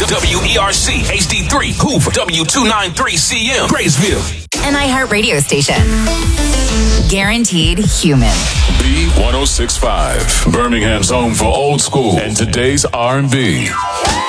WERC HD3 Hoover, W293CM Graysville. An iHeartRadio station. Guaranteed human. B1065, Birmingham's home for old school and today's R&B.